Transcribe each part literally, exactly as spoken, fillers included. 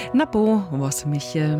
Na po osmyche.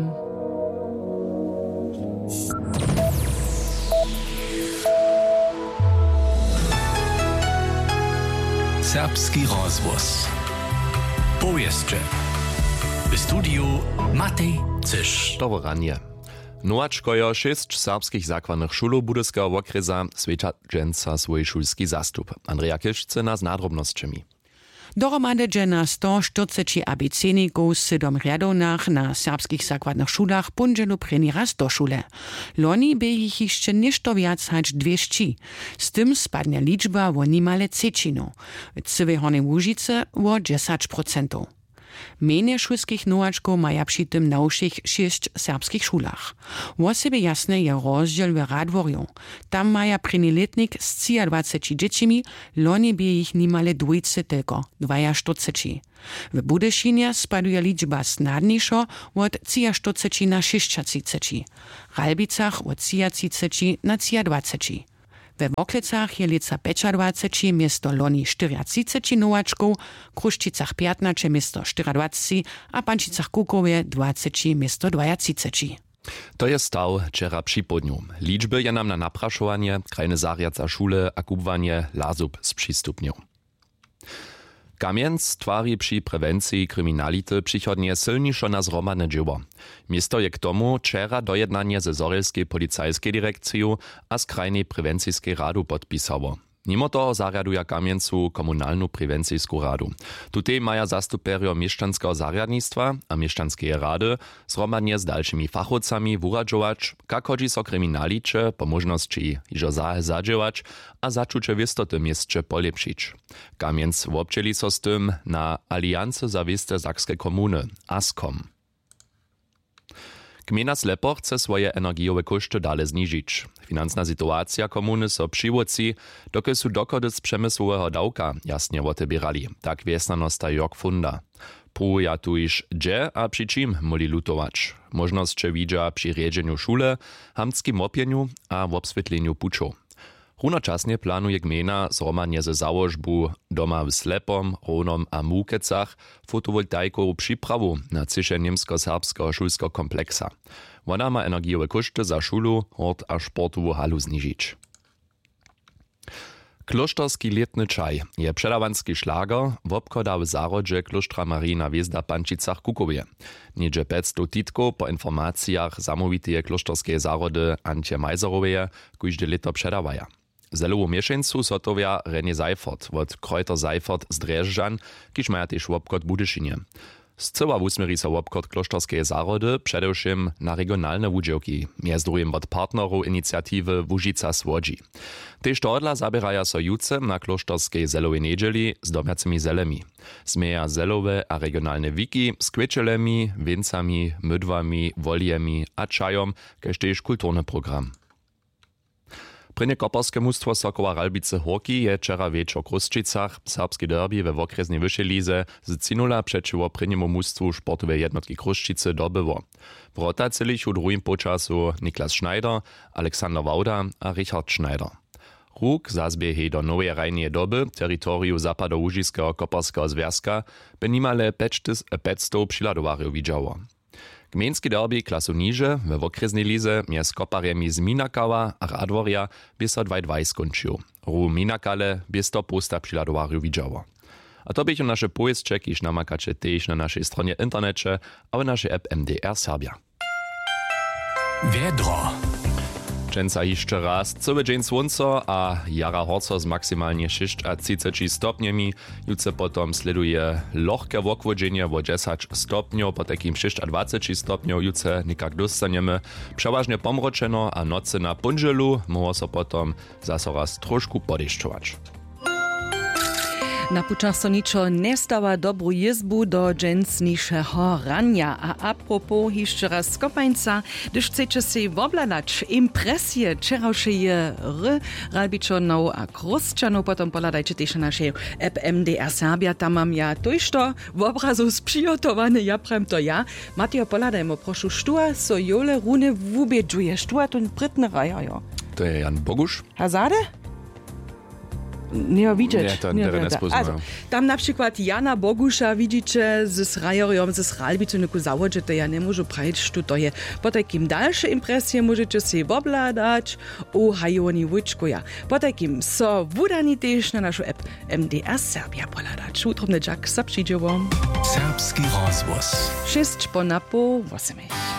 Serbski rozgłos. Powieście. W studiu Matej Cysz. Dobre ranie. Nowačkojo šest serbskich zakładnych szulów budyskiego okresa svědčenca swój szulski zastup. Andrea Kišce nas nadrobnosćami. Dohromady dżena sto czterdzieści abecedników w siedem rjadownych na serbskich zakładnych szulach pundzielu preni raz do szule. Loni by ich jeszcze ništo wiac hač dwieście. Z tym spadnie liczba o nimale třetinu. W Cywej Hornej Łužice o dziesięć procent. Mene szulskich nowačków maja przy tym na všich šest serbskich szulach. O sebe jasne je rozdziel w Radworju. Tam maja preni letnik z dwadzieścia dziećmi, loni by ich nimale dwójce tylko, dwadzieścia. W Budyszynie spaduje liczba snadniejszo od czterdzieści na sześćdziesiąt. W Ralbicach od trzydzieści na dwadzieścia. We Woklecach je lica dwadzieścia miesto loni czterdzieści nowačków, Kruščicach piętnaście miesto dwadzieścia, a Pančicach Kukowie dwadzieścia miesto dwadzieścia. To jest stał wczera przy południu. Liczby je nam na napraszowanie, krajne zariadza szule a kupowanie lazub z przystupnią. Kamienc twarzy przy prewencji kryminality przychodnie silniejszo na zromadne dzieło. Miesto je k tomu wczera dojednanie ze Zorelskiej Policajskiej Dyrekcją a z Krajnej Prewencijskiej Radu podpisało. Mimo toho zariaduje Kamiencu komunalną prewencijską radu. Tutaj maja zastuperio mieszczanskiego zariadnictwa a mieszczanskiej rady zromadnie z dalszymi fachowcami wuradzować, jak chodzi so kryminalicze, po możności iżo zadziewać, a zaczucie wistoty mieście polepszyć. Kamienc wobczeli so z tym na Aliancy za wieste Sakskie Komuny, ASKOM. Gmina Slepo chce swoje energiowe koszty dalej zniżyć. Finansna sytuacja komuny so przywodzi, doky su dokody z przemysłowego dawka jasnie otebierali. Tak wiesnano sta Jörg Funda. Pruja tu iż gdzie a przy czym moli lutować. Możność widzia przy riedzeniu szule, hamskim mopieniu a w obswietleniu puczu. Runočasnie planuje gmina zromadnie ze założbu doma w Slepom, Ronom a Mukecach fotowoltaikovú přípravu na ciše niemsko-serbskiego šulskiego kompleksa. Ona ma energiowe koszty za szulu, hort a sportową halu zniżyć. Kloštorski letny čaj je předawanski šlager w obchoda w zarodźe Kloštra Marina Hviezda Pančicach Kukowie. Niedzie päťsto titko po informacjach zamówiteje kloštorskiej zarody Antje Majzeroweje kujžde leto předawaja. Zelową mieszańcu sotowia René Seifert od Kreuter Seifert z Drježdžan, kiž maja tež obchod Budyszynie. Zcyła usmeri so obchod kloštorskiej zarody przedewším na regionalne wudźewki, między drugim od partnerów inicjatywy Łužica Słodzi. Tež todla zabieraja so juce na kloštorskiej zelowej niedzieli z domiacymi zelemi. Zmieja zelowe a regionalne wiki z kwieczelemi, wincami, mydwami, woljemi a čajom, kež tež kulturny program. Prynje koperske mustwo Sokoła Ralbice Horki je wczera wieczor w Kruščicach serbski derby we okresnej wyższej lize z cinula przeciwko prynjemu mustwu sportowej jednotki Kruščice dobyło. W rotacylich u drugim počasu Niklas Schneider, Aleksander Wauda a Richard Schneider. Ruk zazbiehe do nowej rajnej doby teritorium zapadołužiskiego koperskiego związka by nimale päťsto přiladowarów widziało. Gmejnski derby klasu niže we okresnej lize mjez koparjemi z Minakawa a Radworja by so dwa dwa skončil. Ru Minakale by sto posta přiladowarju widziało. A to bychu nasze pojezcze, kiż namakacie tež na naszej stronie internecie, a w naszej app M D R Serbia. Wiedro. Dżęca jeszcze raz, cały dzień słońca, a jara horco z maksymalnie šesťdesiat stopniami. Jutro potom sleduje lohke wokwodzenie o dziesięć stopniów, po takim dwadzieścia sześć stopniów jutro nikak dostaniemy. Przeważnie pomroczeno, a nocy na punżelu mogą so potom zase raz troszkę podešťować. Na pučach so ničo nestava dobru jezbu do džencnišeho ranja. A apropos jeszcze raz skopańca, gdyż chcecie si wobladać impresje wczorajszej r Ralbičanov a Kruščanov, potom poladajcie też na naszej app M D R Serbia, tam mam ja tož to w obrazu sprzygotowany, ja prem to ja. Mateo, poladajmo, proszę, štua so jole rune wubieđuje, štua to prytne raja, jo. To je Jan Boguš. Hazade? Nie widzieć. Nie, to nie also, tam na przykład Jana Bogusza widzicie z Srajoriom, ze Sralbicu neku zawodzie, to ja nie mogę prawić, że to je. Po takim dalsze impresje możecie się obladać u Hajoni Wyczkuja. Po takim so wudani też na naszą app M D R Serbia poladać. Utrobny Jack, sa przyjdzie wam. Serbski rozgłos. Sześć po napo, osiem.